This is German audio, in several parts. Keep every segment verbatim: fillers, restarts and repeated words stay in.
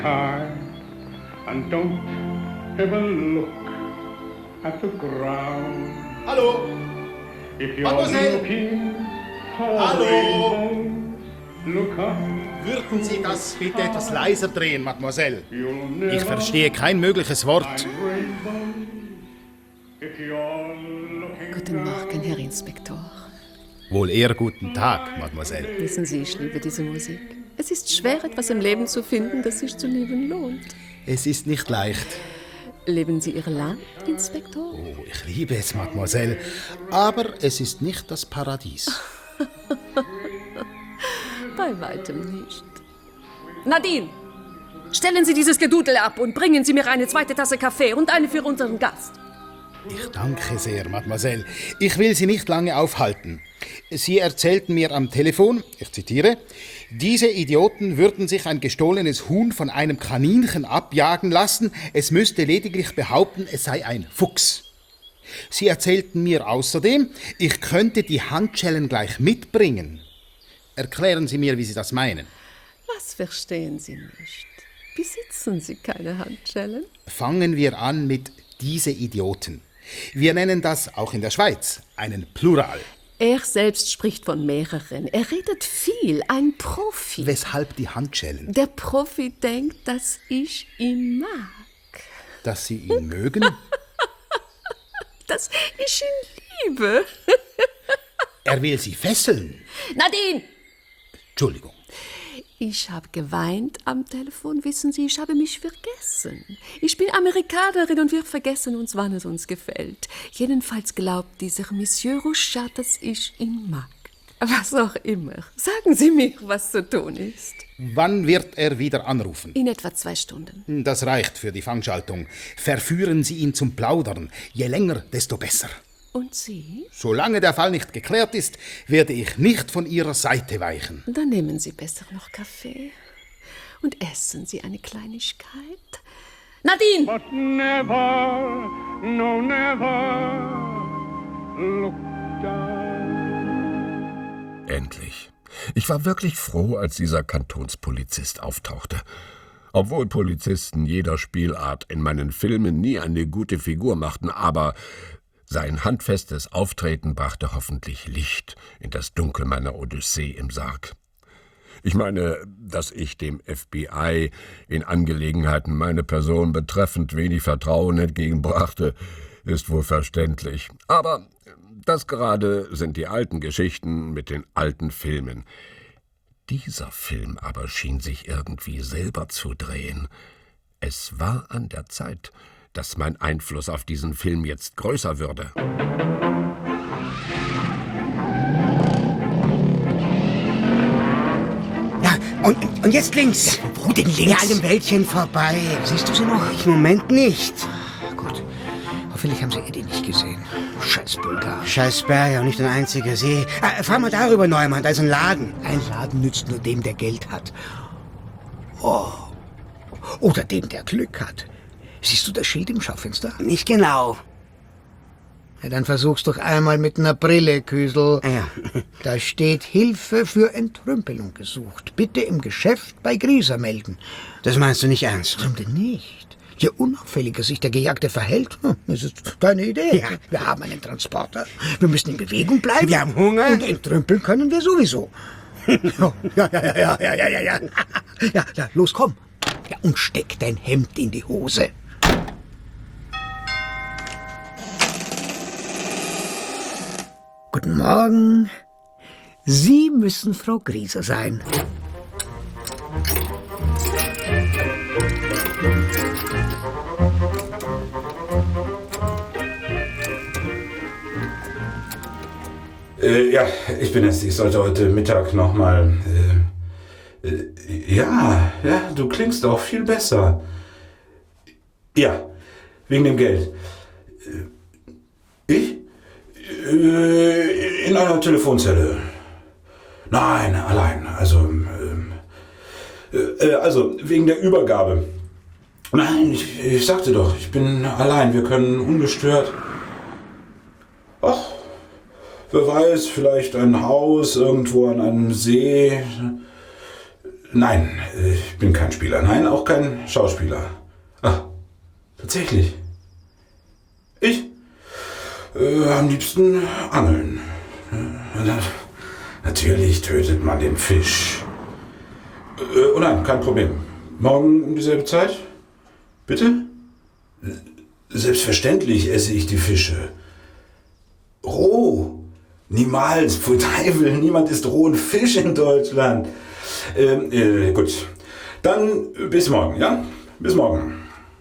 And don't even look at the ground. Hallo? If you're Mademoiselle? looking for Hallo? rainbows, look up. Würden Sie das bitte etwas leiser drehen, Mademoiselle? You'll never Ich verstehe kein mögliches Wort. find rainbows if you're looking Guten Morgen, Herr Inspektor. Wohl eher guten Tag, Mademoiselle. Wissen Sie, ich liebe diese Musik. Es ist schwer, etwas im Leben zu finden, das sich zu lieben lohnt. Es ist nicht leicht. Leben Sie Ihr Land, Inspektor? Oh, ich liebe es, Mademoiselle. Aber es ist nicht das Paradies. Bei weitem nicht. Nadine, stellen Sie dieses Gedudel ab und bringen Sie mir eine zweite Tasse Kaffee und eine für unseren Gast. Ich danke sehr, Mademoiselle. Ich will Sie nicht lange aufhalten. Sie erzählten mir am Telefon, ich zitiere, diese Idioten würden sich ein gestohlenes Huhn von einem Kaninchen abjagen lassen. Es müsste lediglich behaupten, es sei ein Fuchs. Sie erzählten mir außerdem, ich könnte die Handschellen gleich mitbringen. Erklären Sie mir, wie Sie das meinen. Was verstehen Sie nicht? Besitzen Sie keine Handschellen? Fangen wir an mit diese Idioten. Wir nennen das auch in der Schweiz einen Plural. Er selbst spricht von mehreren. Er redet viel, ein Profi. Weshalb die Handschellen? Der Profi denkt, dass ich ihn mag. Dass Sie ihn mögen? Dass ich ihn liebe. Er will Sie fesseln. Nadine! Entschuldigung. Ich habe geweint am Telefon, wissen Sie, ich habe mich vergessen. Ich bin Amerikanerin und wir vergessen uns, wann es uns gefällt. Jedenfalls glaubt dieser Monsieur Rouchat, dass ich ihn mag. Was auch immer. Sagen Sie mir, was zu tun ist. Wann wird er wieder anrufen? In etwa zwei Stunden. Das reicht für die Fangschaltung. Verführen Sie ihn zum Plaudern. Je länger, desto besser. Und Sie? Solange der Fall nicht geklärt ist, werde ich nicht von Ihrer Seite weichen. Dann nehmen Sie besser noch Kaffee und essen Sie eine Kleinigkeit. Nadine! But never, no never look down. Endlich. Ich war wirklich froh, als dieser Kantonspolizist auftauchte. Obwohl Polizisten jeder Spielart in meinen Filmen nie eine gute Figur machten, aber sein handfestes Auftreten brachte hoffentlich Licht in das Dunkel meiner Odyssee im Sarg. Ich meine, dass ich dem F B I in Angelegenheiten meine Person betreffend wenig Vertrauen entgegenbrachte, ist wohl verständlich. Aber das gerade sind die alten Geschichten mit den alten Filmen. Dieser Film aber schien sich irgendwie selber zu drehen. Es war an der Zeit, dass mein Einfluss auf diesen Film jetzt größer würde. Ja, und, und jetzt links. Wo denn links? Ja, an dem Wäldchen vorbei. Siehst du sie noch? Im Moment nicht. Gut. Hoffentlich haben sie Eddie nicht gesehen. Scheiß Bulgar. Scheiß Berger und nicht ein einziger See. Ah, fahr mal darüber, Neumann, da ist ein Laden. Ein Laden nützt nur dem, der Geld hat. Oh. Oder dem, der Glück hat. Siehst du das Schild im Schaufenster? Nicht genau. Ja, dann versuch's doch einmal mit einer Brille, Küsel. Ah, ja. Da steht Hilfe für Entrümpelung gesucht. Bitte im Geschäft bei Grieser melden. Das meinst du nicht ernst? Warum denn nicht? Je unauffälliger sich der Gejagte verhält, hm, das ist deine Idee. Ja. Wir haben einen Transporter. Wir müssen in Bewegung bleiben. Wir haben Hunger. Und entrümpeln können wir sowieso. Ja, ja, ja, ja, ja, ja, ja, ja. Ja, ja, los, komm. Ja, und steck dein Hemd in die Hose. Guten Morgen. Sie müssen Frau Grieser sein. Äh, ja, ich bin es. Ich sollte heute Mittag nochmal... Äh, äh, ja, ja, du klingst auch viel besser. Ja, wegen dem Geld. Äh, ich? Äh, in einer Telefonzelle. Nein, allein. Also, äh, äh, also wegen der Übergabe. Nein, ich, ich sagte doch, ich bin allein. Wir können ungestört... Ach, wer weiß, vielleicht ein Haus irgendwo an einem See. Nein, ich bin kein Spieler. Nein, auch kein Schauspieler. Ach, tatsächlich. Ich? Äh, am liebsten angeln. Ja, natürlich tötet man den Fisch. Äh, oh nein, kein Problem. Morgen um dieselbe Zeit? Bitte? Selbstverständlich esse ich die Fische. Roh? Niemals, pfui Teufel, niemand isst rohen Fisch in Deutschland. Ähm, äh, gut. Dann bis morgen, ja? Bis morgen.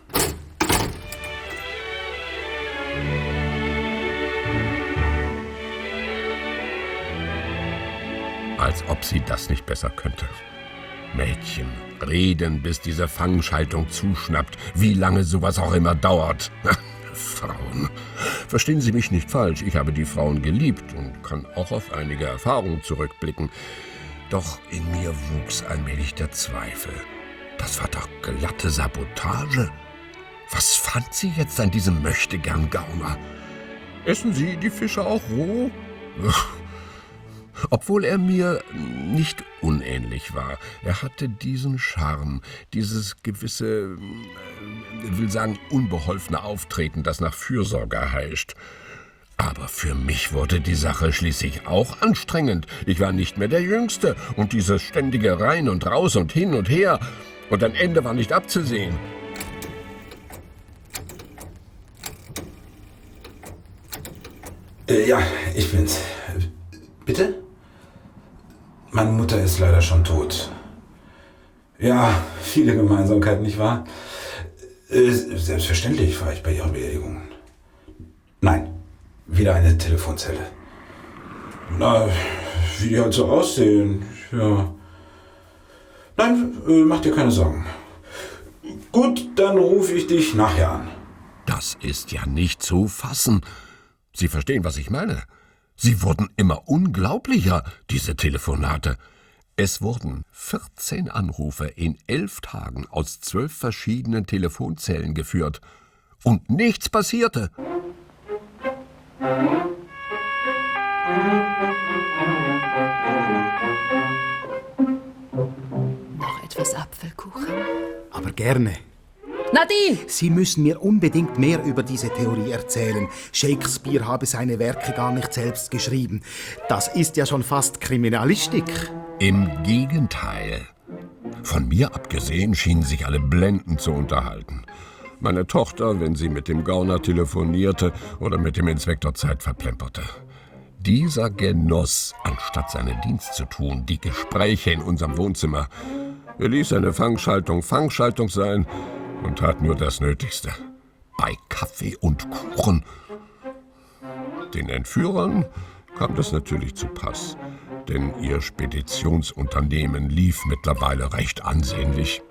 Als ob sie das nicht besser könnte. Mädchen, reden, bis diese Fangschaltung zuschnappt, wie lange sowas auch immer dauert. Frauen. Verstehen Sie mich nicht falsch, ich habe die Frauen geliebt und kann auch auf einige Erfahrungen zurückblicken. Doch in mir wuchs allmählich der Zweifel. Das war doch glatte Sabotage. Was fand sie jetzt an diesem Möchtegern-Gauner? Essen Sie die Fische auch roh? Obwohl er mir nicht unähnlich war. Er hatte diesen Charme, dieses gewisse, ich will sagen, unbeholfene Auftreten, das nach Fürsorge heischt. Aber für mich wurde die Sache schließlich auch anstrengend. Ich war nicht mehr der Jüngste und dieses ständige Rein und Raus und hin und her. Und ein Ende war nicht abzusehen. Äh, ja, ich bin's. Bitte? Meine Mutter ist leider schon tot. Ja, viele Gemeinsamkeiten, nicht wahr? Äh, selbstverständlich war ich bei ihrer Beerdigung. Nein, wieder eine Telefonzelle. Na, wie die halt so aussehen, ja. Nein, äh, mach dir keine Sorgen. Gut, dann rufe ich dich nachher an. Das ist ja nicht zu fassen. Sie verstehen, was ich meine. Sie wurden immer unglaublicher, diese Telefonate. Es wurden vierzehn Anrufe in elf Tagen aus zwölf verschiedenen Telefonzellen geführt. Und nichts passierte. Noch etwas Apfelkuchen? Aber gerne. Nadine! Sie müssen mir unbedingt mehr über diese Theorie erzählen. Shakespeare habe seine Werke gar nicht selbst geschrieben. Das ist ja schon fast Kriminalistik. Im Gegenteil. Von mir abgesehen schienen sich alle blendend zu unterhalten. Meine Tochter, wenn sie mit dem Gauner telefonierte oder mit dem Inspektor Zeit verplemperte. Dieser genoss, anstatt seinen Dienst zu tun, die Gespräche in unserem Wohnzimmer. Er ließ seine Fangschaltung Fangschaltung sein und tat nur das Nötigste. Bei Kaffee und Kuchen. Den Entführern kam das natürlich zu Pass, denn ihr Speditionsunternehmen lief mittlerweile recht ansehnlich.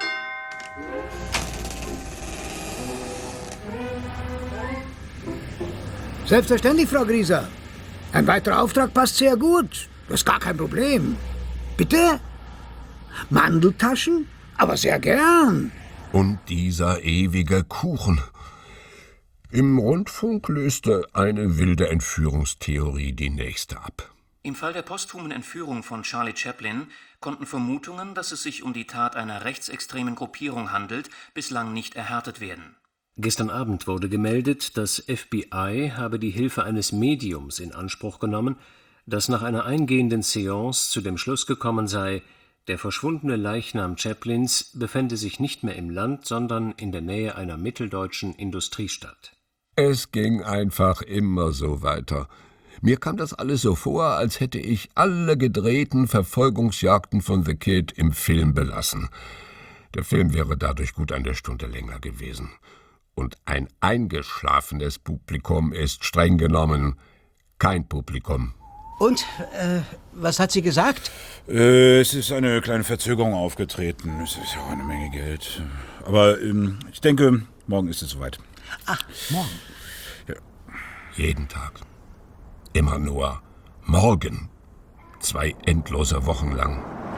Selbstverständlich, Frau Grieser. Ein weiterer Auftrag passt sehr gut. Das ist gar kein Problem. Bitte? Mandeltaschen? Aber sehr gern. Und dieser ewige Kuchen. Im Rundfunk löste eine wilde Entführungstheorie die nächste ab. Im Fall der posthumen Entführung von Charlie Chaplin konnten Vermutungen, dass es sich um die Tat einer rechtsextremen Gruppierung handelt, bislang nicht erhärtet werden. Gestern Abend wurde gemeldet, das F B I habe die Hilfe eines Mediums in Anspruch genommen, das nach einer eingehenden Seance zu dem Schluss gekommen sei, der verschwundene Leichnam Chaplins befände sich nicht mehr im Land, sondern in der Nähe einer mitteldeutschen Industriestadt. Es ging einfach immer so weiter. Mir kam das alles so vor, als hätte ich alle gedrehten Verfolgungsjagden von The Kid im Film belassen. Der Film wäre dadurch gut eine Stunde länger gewesen. Und ein eingeschlafenes Publikum ist streng genommen kein Publikum. Und, äh, was hat sie gesagt? Äh, es ist eine kleine Verzögerung aufgetreten. Es ist ja auch eine Menge Geld. Aber ähm, ich denke, morgen ist es soweit. Ach, morgen? Ja. Jeden Tag. Immer nur morgen. Zwei endlose Wochen lang.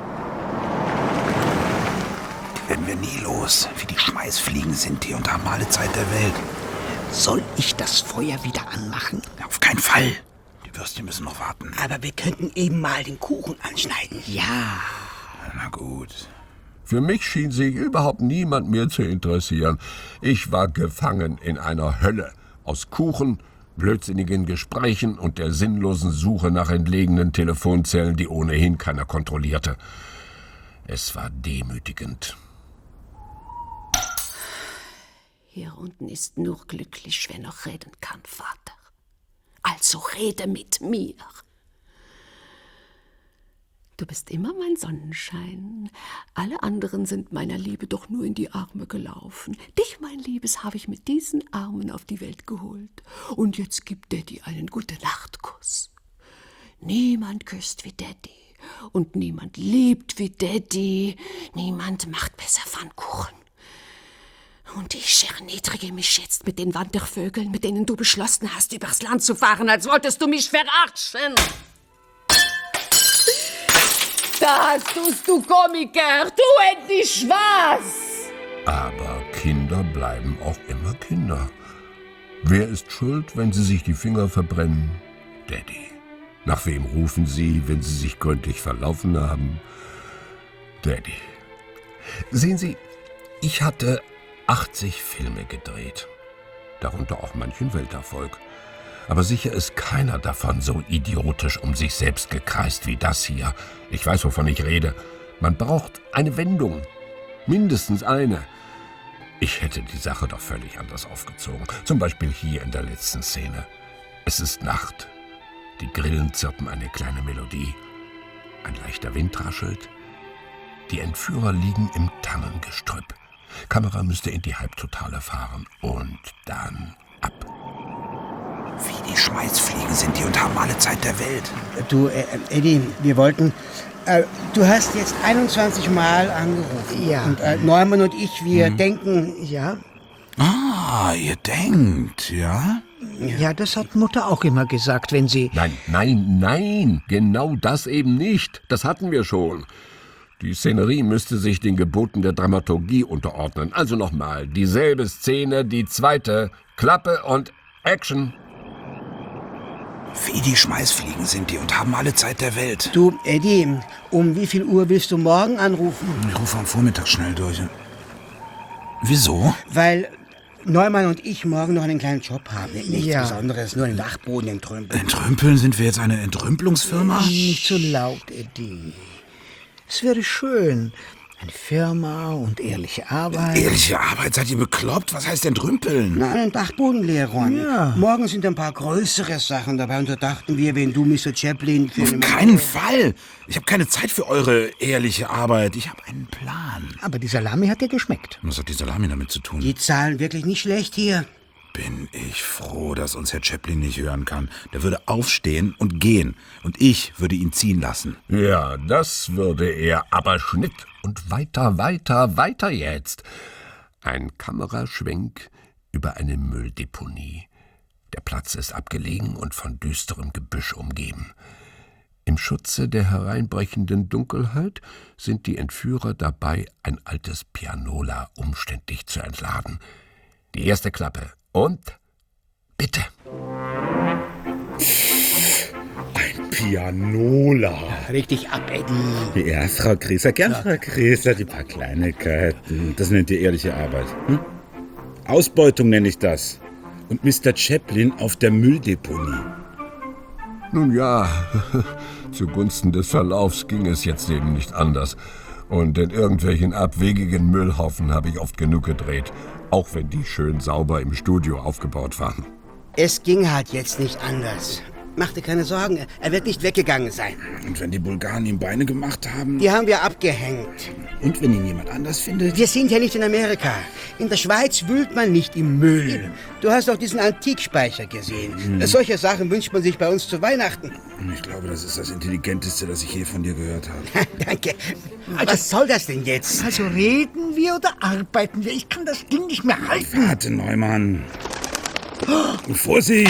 Werden wir nie los. Wie die Schmeißfliegen sind die und haben alle Zeit der Welt. Soll ich das Feuer wieder anmachen? Auf keinen Fall. Die Würstchen müssen noch warten. Aber wir könnten eben mal den Kuchen anschneiden. Ja. Na gut. Für mich schien sich überhaupt niemand mehr zu interessieren. Ich war gefangen in einer Hölle aus Kuchen, blödsinnigen Gesprächen und der sinnlosen Suche nach entlegenen Telefonzellen, die ohnehin keiner kontrollierte. Es war demütigend. Hier unten ist nur glücklich, wer noch reden kann, Vater. Also rede mit mir. Du bist immer mein Sonnenschein. Alle anderen sind meiner Liebe doch nur in die Arme gelaufen. Dich, mein Liebes, habe ich mit diesen Armen auf die Welt geholt. Und jetzt gibt Daddy einen Gute-Nacht-Kuss. Niemand küsst wie Daddy. Und niemand liebt wie Daddy. Niemand macht besser Pfannkuchen. Und ich erniedrige mich jetzt mit den Wandervögeln, mit denen du beschlossen hast, übers Land zu fahren, als wolltest du mich verarschen. Da hast du's, du Komiker, tu endlich was! Aber Kinder bleiben auch immer Kinder. Wer ist schuld, wenn sie sich die Finger verbrennen? Daddy. Nach wem rufen sie, wenn sie sich gründlich verlaufen haben? Daddy. Sehen Sie, ich hatte achtzig Filme gedreht. Darunter auch manchen Welterfolg. Aber sicher ist keiner davon so idiotisch um sich selbst gekreist wie das hier. Ich weiß, wovon ich rede. Man braucht eine Wendung. Mindestens eine. Ich hätte die Sache doch völlig anders aufgezogen. Zum Beispiel hier in der letzten Szene. Es ist Nacht. Die Grillen zirpen eine kleine Melodie. Ein leichter Wind raschelt. Die Entführer liegen im Tannengestrüpp. Kamera müsste in die Halbtotale fahren. Und dann ab. Wie die Schmeißfliegen sind die und haben alle Zeit der Welt. Du, äh, Eddie, wir wollten... Äh, du hast jetzt einundzwanzig Mal angerufen. Ja. Und äh, Neumann und ich, wir hm. denken... Ja? Ah, ihr denkt, ja? Ja, das hat Mutter auch immer gesagt, wenn sie... Nein, nein, nein, genau das eben nicht. Das hatten wir schon. Die Szenerie müsste sich den Geboten der Dramaturgie unterordnen. Also nochmal, dieselbe Szene, die zweite, Klappe und Action. Wie die Schmeißfliegen sind die und haben alle Zeit der Welt. Du, Eddie, um wie viel Uhr willst du morgen anrufen? Ich rufe am Vormittag schnell durch. Wieso? Weil Neumann und ich morgen noch einen kleinen Job haben. Nichts Ja. Besonderes, nur einen Dachboden entrümpeln. Entrümpeln? Sind wir jetzt eine Entrümpelungsfirma? Nicht so laut, Eddie. Es wäre schön. Eine Firma und ehrliche Arbeit. Ehrliche Arbeit? Seid ihr bekloppt? Was heißt entrümpeln? Na, einen Dachboden leer räumen. Ja. Morgen sind ein paar größere Sachen dabei und da dachten wir, wenn du Mister Chaplin... Für Auf keinen Fall! Ich habe keine Zeit für eure ehrliche Arbeit. Ich habe einen Plan. Aber die Salami hat dir geschmeckt. Was hat die Salami damit zu tun? Die zahlen wirklich nicht schlecht hier. Bin ich froh, dass uns Herr Chaplin nicht hören kann. Der würde aufstehen und gehen. Und ich würde ihn ziehen lassen. Ja, das würde er. Aber Schnitt und weiter, weiter, weiter jetzt. Ein Kameraschwenk über eine Mülldeponie. Der Platz ist abgelegen und von düsterem Gebüsch umgeben. Im Schutze der hereinbrechenden Dunkelheit sind die Entführer dabei, ein altes Pianola umständlich zu entladen. Die erste Klappe. Und bitte. Ein Pianola. Richtig ab, Eddie. Ja, Frau Gräser, gern, ja. Frau Gräser, die paar Kleinigkeiten. Das nennt ihr ehrliche Arbeit. Hm? Ausbeutung nenne ich das. Und Mister Chaplin auf der Mülldeponie. Nun ja, zugunsten des Verlaufs ging es jetzt eben nicht anders. Und in irgendwelchen abwegigen Müllhaufen habe ich oft genug gedreht. Auch wenn die schön sauber im Studio aufgebaut waren. Es ging halt jetzt nicht anders. Mach dir keine Sorgen, er wird nicht weggegangen sein. Und wenn die Bulgaren ihm Beine gemacht haben? Die haben wir abgehängt. Und wenn ihn jemand anders findet? Wir sind ja nicht in Amerika. In der Schweiz wühlt man nicht im Müll. Du hast doch diesen Antikspeicher gesehen. Mhm. Solche Sachen wünscht man sich bei uns zu Weihnachten. Ich glaube, das ist das Intelligenteste, das ich je von dir gehört habe. Danke. Also, was soll das denn jetzt? Also reden wir oder arbeiten wir? Ich kann das Ding nicht mehr halten. Warte, Neumann. Oh. Vorsicht!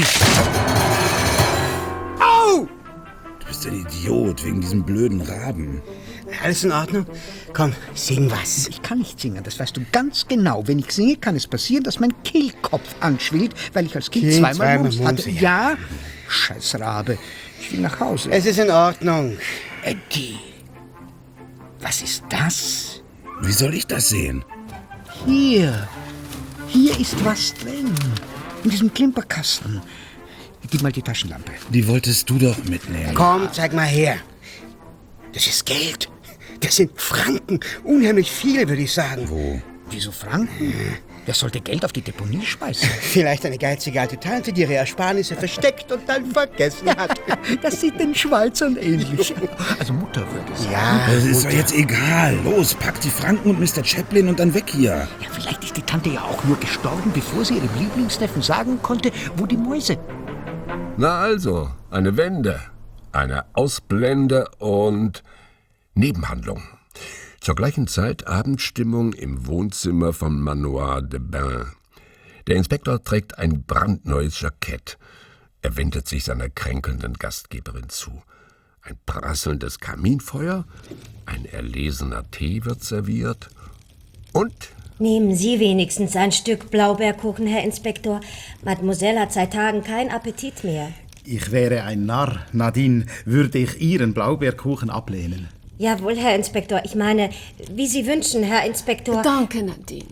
Au! Du bist ein Idiot wegen diesem blöden Raben. Alles in Ordnung? Komm, sing was. Ich kann nicht singen, das weißt du ganz genau. Wenn ich singe, kann es passieren, dass mein Kehlkopf anschwillt, weil ich als Kind, kind zweimal Mumps hatte. Ja. ja, scheiß Rabe. Ich will nach Hause. Es ist in Ordnung. Eddie. Was ist das? Wie soll ich das sehen? Hier. Hier ist was drin. In diesem Klimperkasten. Gib mal die Taschenlampe. Die wolltest du doch mitnehmen. Komm, zeig mal her. Das ist Geld. Das sind Franken. Unheimlich viele, würde ich sagen. Wo? Wieso Franken? Wer sollte Geld auf die Deponie schmeißen? Vielleicht eine geizige alte Tante, die ihre Ersparnisse versteckt und dann vergessen hat. Das sieht den Schweizern ähnlich. Also Mutter würde sagen. Ja, Das ist Mutter. doch jetzt egal. Los, pack die Franken und Mister Chaplin und dann weg hier. Ja, vielleicht ist die Tante ja auch nur gestorben, bevor sie ihrem Lieblingsneffen sagen konnte, wo die Mäuse... Na also, eine Wende, eine Ausblende und Nebenhandlung. Zur gleichen Zeit Abendstimmung im Wohnzimmer von Manoir de Bain. Der Inspektor trägt ein brandneues Jackett. Er wendet sich seiner kränkelnden Gastgeberin zu. Ein prasselndes Kaminfeuer, ein erlesener Tee wird serviert und... Nehmen Sie wenigstens ein Stück Blaubeerkuchen, Herr Inspektor. Mademoiselle hat seit Tagen keinen Appetit mehr. Ich wäre ein Narr, Nadine, würde ich Ihren Blaubeerkuchen ablehnen. Jawohl, Herr Inspektor. Ich meine, wie Sie wünschen, Herr Inspektor. Danke, Nadine.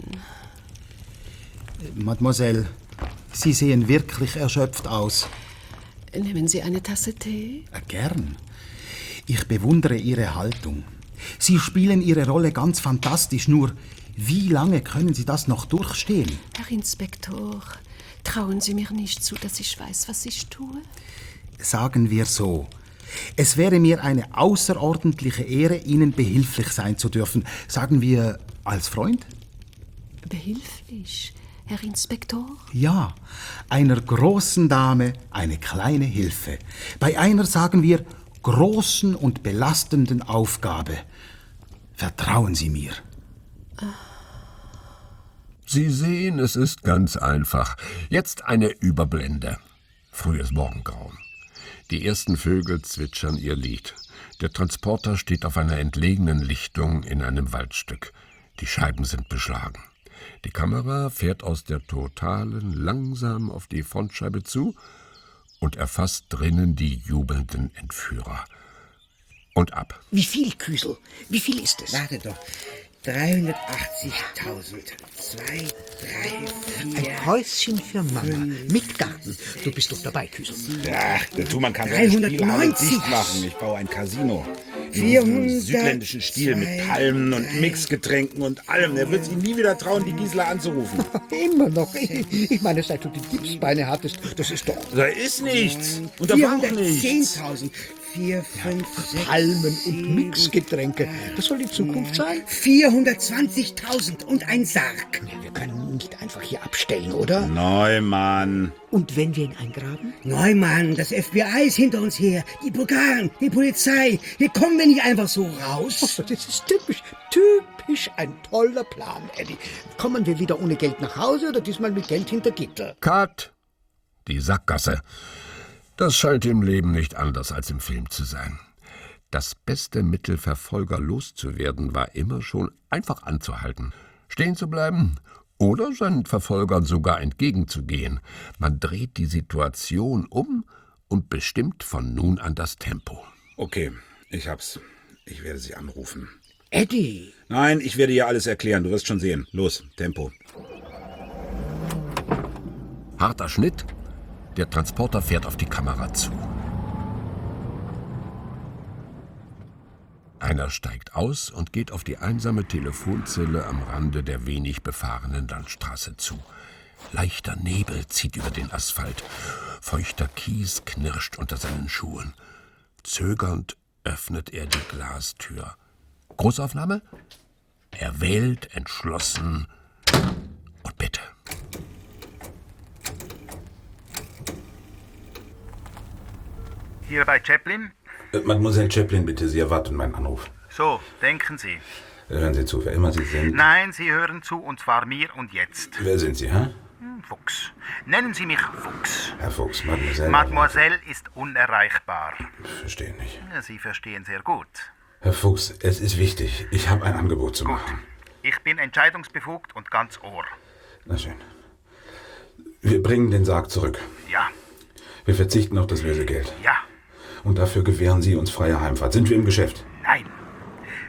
Mademoiselle, Sie sehen wirklich erschöpft aus. Nehmen Sie eine Tasse Tee? Gern. Ich bewundere Ihre Haltung. Sie spielen Ihre Rolle ganz fantastisch, nur wie lange können Sie das noch durchstehen? Herr Inspektor, trauen Sie mir nicht zu, dass ich weiß, was ich tue? Sagen wir so. Es wäre mir eine außerordentliche Ehre, Ihnen behilflich sein zu dürfen. Sagen wir als Freund? Behilflich, Herr Inspektor? Ja, einer großen Dame eine kleine Hilfe. Bei einer, sagen wir, großen und belastenden Aufgabe. Vertrauen Sie mir. Sie sehen, es ist ganz einfach. Jetzt eine Überblende. Frühes Morgengrauen. Die ersten Vögel zwitschern ihr Lied. Der Transporter steht auf einer entlegenen Lichtung in einem Waldstück. Die Scheiben sind beschlagen. Die Kamera fährt aus der Totalen langsam auf die Frontscheibe zu und erfasst drinnen die jubelnden Entführer. Und ab. Wie viel, Küsel? Wie viel ist es? Warte doch. dreihundertachtzigtausend. Zwei, drei, vier... Ein Häuschen für Mama. Mit Garten. Du bist doch dabei, Küsel. Ja, der Thumann kann seine Spielhalle dicht machen. Ich baue ein Casino. Im südländischen Stil mit Palmen und Mixgetränken und allem. Der wird sich nie wieder trauen, die Gisela anzurufen. Immer noch. Ich, ich meine, seit du die Gipsbeine hattest, das ist doch... Da ist nichts. Und da war auch nichts. vierhundertzehntausend. Vier, fünf, sechs... Palmen und Mixgetränke. Das soll die Zukunft sein? vierhundertzwanzigtausend und ein Sarg. Ja, wir können ihn nicht einfach hier abstellen, oder? Neumann. Und wenn wir ihn eingraben? Neumann, das F B I ist hinter uns her. Die Bulgaren, die Polizei. Hier kommen wir nicht einfach so raus. Oh, das ist typisch, typisch ein toller Plan, Eddie. Kommen wir wieder ohne Geld nach Hause oder diesmal mit Geld hinter Gitter? Cut! Die Sackgasse. Das scheint im Leben nicht anders als im Film zu sein. Das beste Mittel, Verfolger loszuwerden, war immer schon einfach anzuhalten, stehen zu bleiben oder seinen Verfolgern sogar entgegenzugehen. Man dreht die Situation um und bestimmt von nun an das Tempo. Okay, ich hab's. Ich werde sie anrufen. Eddie! Nein, ich werde ihr alles erklären. Du wirst schon sehen. Los, Tempo. Harter Schnitt. Der Transporter fährt auf die Kamera zu. Einer steigt aus und geht auf die einsame Telefonzelle am Rande der wenig befahrenen Landstraße zu. Leichter Nebel zieht über den Asphalt. Feuchter Kies knirscht unter seinen Schuhen. Zögernd öffnet er die Glastür. Großaufnahme? Er wählt entschlossen und bitte. Hier bei Chaplin? Äh, Mademoiselle Chaplin, bitte, Sie erwarten meinen Anruf. So, denken Sie. Äh, Hören Sie zu, wer immer Sie sind. Nein, Sie hören zu, und zwar mir und jetzt. Wer sind Sie, hä? Hm, Fuchs. Nennen Sie mich Fuchs. Herr Fuchs, Mademoiselle. Mademoiselle ist unerreichbar. Ich verstehe nicht. Ja, Sie verstehen sehr gut. Herr Fuchs, es ist wichtig. Ich habe ein Angebot zu machen. Ich bin entscheidungsbefugt und ganz Ohr. Na schön. Wir bringen den Sarg zurück. Ja. Wir verzichten auf das Lösegeld. Ja. Und dafür gewähren Sie uns freie Heimfahrt. Sind wir im Geschäft? Nein.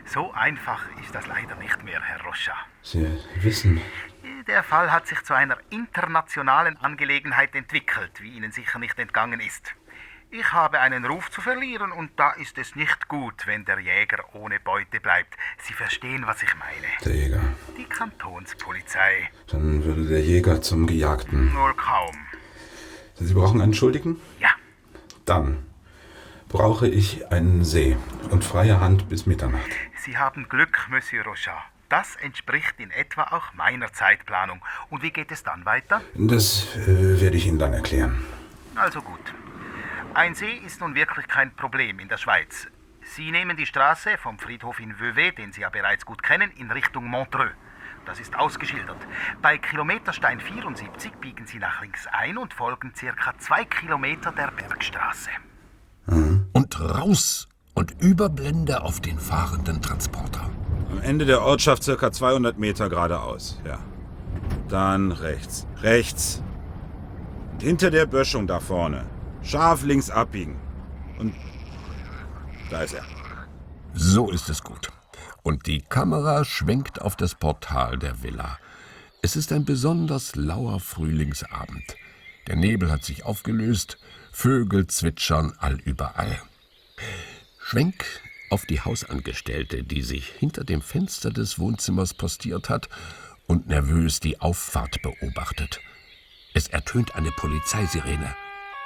So einfach ist das leider nicht mehr, Herr Rocha. Sie wissen... Der Fall hat sich zu einer internationalen Angelegenheit entwickelt, wie Ihnen sicher nicht entgangen ist. Ich habe einen Ruf zu verlieren und da ist es nicht gut, wenn der Jäger ohne Beute bleibt. Sie verstehen, was ich meine. Der Jäger. Die Kantonspolizei. Dann würde der Jäger zum Gejagten. Nur kaum. Sie brauchen einen Schuldigen? Ja. Dann brauche ich einen See und freie Hand bis Mitternacht. Sie haben Glück, Monsieur Rocha. Das entspricht in etwa auch meiner Zeitplanung. Und wie geht es dann weiter? Das äh, werde ich Ihnen dann erklären. Also gut. Ein See ist nun wirklich kein Problem in der Schweiz. Sie nehmen die Straße vom Friedhof in Vevey, den Sie ja bereits gut kennen, in Richtung Montreux. Das ist ausgeschildert. Bei Kilometerstein vierundsiebzig biegen Sie nach links ein und folgen circa zwei Kilometer der Bergstraße. Und raus und Überblende auf den fahrenden Transporter. Am Ende der Ortschaft circa zweihundert Meter geradeaus, ja. Dann rechts. Rechts. Hinter der Böschung da vorne. Scharf links abbiegen. Und da ist er. So ist es gut. Und die Kamera schwenkt auf das Portal der Villa. Es ist ein besonders lauer Frühlingsabend. Der Nebel hat sich aufgelöst, Vögel zwitschern allüberall. Schwenk auf die Hausangestellte, die sich hinter dem Fenster des Wohnzimmers postiert hat und nervös die Auffahrt beobachtet. Es ertönt eine Polizeisirene.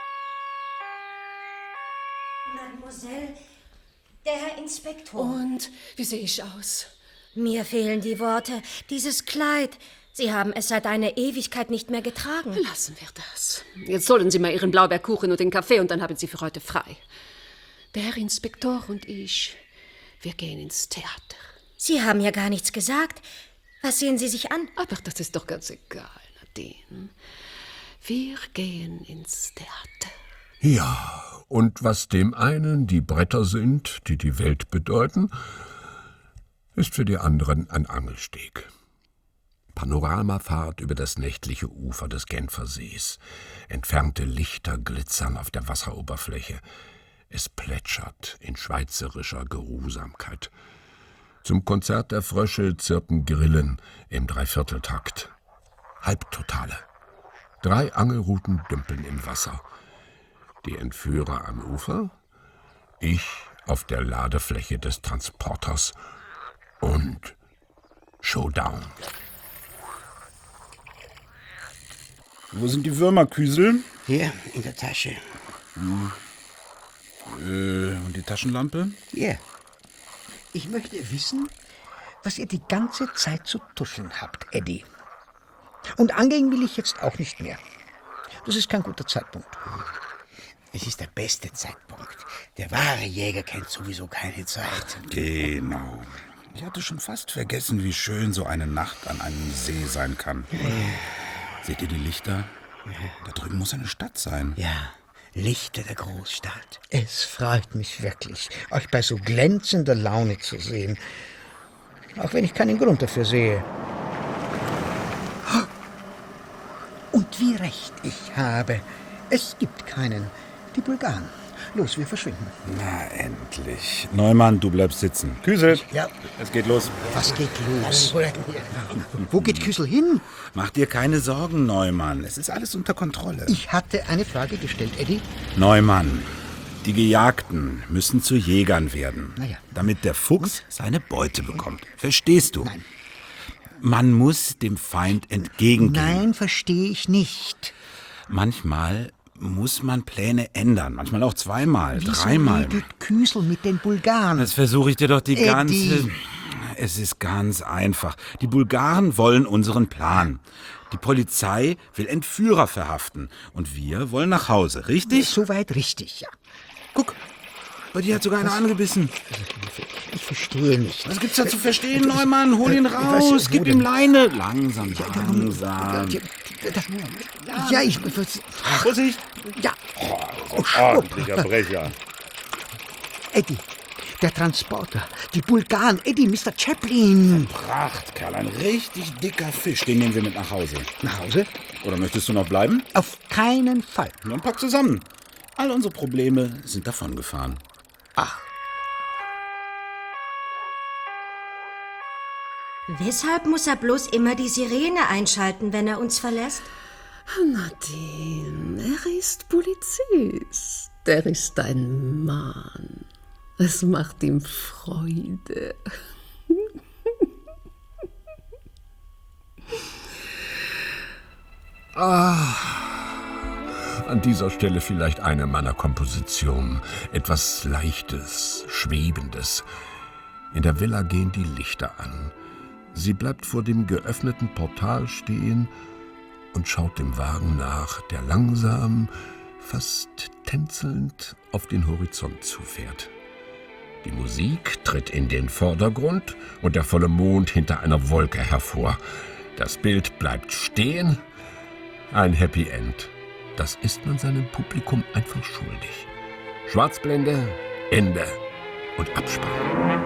Mademoiselle, der Herr Inspektor. Und wie sehe ich aus? Mir fehlen die Worte. Dieses Kleid. Sie haben es seit einer Ewigkeit nicht mehr getragen. Lassen wir das. Jetzt holen Sie mal Ihren Blaubeerkuchen und den Kaffee und dann haben Sie für heute frei. Der Herr Inspektor und ich, wir gehen ins Theater. Sie haben ja gar nichts gesagt. Was sehen Sie sich an? Aber das ist doch ganz egal, Nadine. Wir gehen ins Theater. Ja, und was dem einen die Bretter sind, die die Welt bedeuten, ist für die anderen ein Angelsteg. Panoramafahrt über das nächtliche Ufer des Genfersees. Entfernte Lichter glitzern auf der Wasseroberfläche. Es plätschert in schweizerischer Geruhsamkeit. Zum Konzert der Frösche zirpen Grillen im Dreivierteltakt. Halbtotale. Drei Angelruten dümpeln im Wasser. Die Entführer am Ufer, ich auf der Ladefläche des Transporters und Showdown. Wo sind die Würmer, Küsel? Hier, in der Tasche. Hm. Äh, und die Taschenlampe? Hier. Ich möchte wissen, was ihr die ganze Zeit zu tuscheln habt, Eddie. Und angehen will ich jetzt auch nicht mehr. Das ist kein guter Zeitpunkt. Es ist der beste Zeitpunkt. Der wahre Jäger kennt sowieso keine Zeit. Genau. Ich hatte schon fast vergessen, wie schön so eine Nacht an einem See sein kann. Seht ihr die Lichter? Da drüben muss eine Stadt sein. Ja, Lichter der Großstadt. Es freut mich wirklich, euch bei so glänzender Laune zu sehen. Auch wenn ich keinen Grund dafür sehe. Und wie recht ich habe. Es gibt keinen. Die Bulgaren. Los, wir verschwinden. Na, endlich. Neumann, du bleibst sitzen. Küsel, ja. Es geht los. Was geht los? Wo geht Küsel hin? Mach dir keine Sorgen, Neumann. Es ist alles unter Kontrolle. Ich hatte eine Frage gestellt, Eddie. Neumann, die Gejagten müssen zu Jägern werden, Na ja. damit der Fuchs seine Beute bekommt. Verstehst du? Nein. Man muss dem Feind entgegengehen. Nein, verstehe ich nicht. Manchmal muss man Pläne ändern. Manchmal auch zweimal, Wieso dreimal. redet Küsel mit den Bulgaren? Das versuche ich dir doch die Eddie. ganze... Es ist ganz einfach. Die Bulgaren wollen unseren Plan. Die Polizei will Entführer verhaften. Und wir wollen nach Hause, richtig? Soweit richtig, ja. Guck, bei dir hat sogar einer angebissen. Ich verstehe nicht. Was gibt's da zu verstehen, Neumann? Hol ihn raus, Was, gib wo ihm denn? Leine. Langsam, langsam. Ja, ich... Vorsicht! Ja. Oh, ordentlicher Brecher. Eddie, der Transporter, die Bulgaren, Eddie, Mister Chaplin. Pracht, Kerl, ein richtig dicker Fisch. Den nehmen wir mit nach Hause. Nach Hause? Oder möchtest du noch bleiben? Auf keinen Fall. Dann pack zusammen. All unsere Probleme sind davongefahren. Ach. Weshalb muss er bloß immer die Sirene einschalten, wenn er uns verlässt? Nadine, er ist Polizist. Er ist ein Mann. Es macht ihm Freude. Ah, an dieser Stelle vielleicht eine meiner Kompositionen. Etwas Leichtes, Schwebendes. In der Villa gehen die Lichter an. Sie bleibt vor dem geöffneten Portal stehen und schaut dem Wagen nach, der langsam, fast tänzelnd auf den Horizont zufährt. Die Musik tritt in den Vordergrund und der volle Mond hinter einer Wolke hervor. Das Bild bleibt stehen. Ein Happy End. Das ist man seinem Publikum einfach schuldig. Schwarzblende, Ende und Abspann.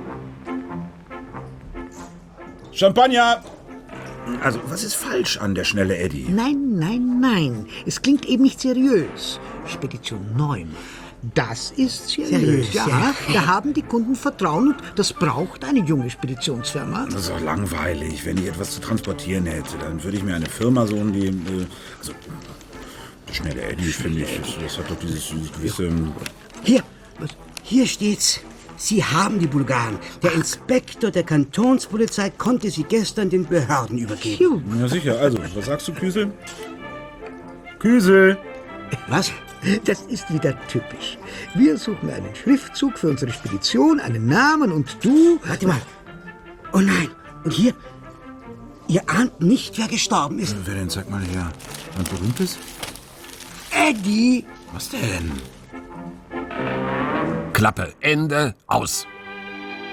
Champagner! Also, was ist falsch an der schnelle Eddie? Nein, nein, nein. Es klingt eben nicht seriös. Spedition neun. Das ist seriös, seriös ja. ja. Da haben die Kunden Vertrauen und das braucht eine junge Speditionsfirma. Das ist doch langweilig. Wenn ich etwas zu transportieren hätte, dann würde ich mir eine Firma suchen, die... Äh, also, der schnelle Eddie, finde ich, das, das hat doch dieses, dieses gewisse... Hier, hier steht's. Sie haben die Bulgaren. Der Inspektor der Kantonspolizei konnte sie gestern den Behörden übergeben. Ja, sicher. Also, was sagst du, Küsel? Küsel! Was? Das ist wieder typisch. Wir suchen einen Schriftzug für unsere Spedition, einen Namen und du... Warte mal. Oh nein. Und hier... Ihr ahnt nicht, wer gestorben ist. Wer denn? Sag mal her. Ein berühmtes? Eddie! Was denn? Klappe, Ende, aus.